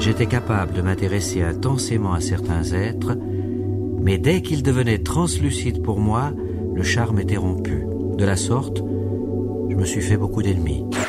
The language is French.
j'étais capable de m'intéresser intensément à certains êtres, mais dès qu'ils devenaient translucides pour moi, le charme était rompu. De la sorte, je me suis fait beaucoup d'ennemis.